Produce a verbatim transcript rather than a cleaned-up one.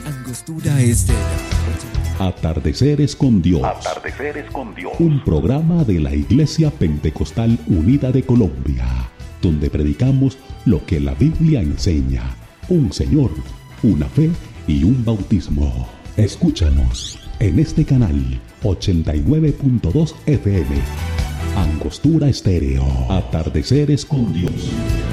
Angostura Estéreo. Atardeceres con Dios. Atardeceres con Dios. Un programa de la Iglesia Pentecostal Unida de Colombia, donde predicamos lo que la Biblia enseña: un Señor, una fe y un bautismo. Escúchanos en este canal ochenta y nueve punto dos F M. Angostura Estéreo. Atardeceres con Dios.